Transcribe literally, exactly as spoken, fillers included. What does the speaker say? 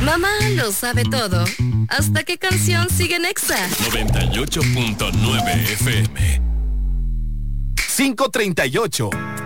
Mamá lo sabe todo. ¿Hasta qué canción sigue en Exa? noventa y ocho punto nueve F M. cinco treinta y ocho.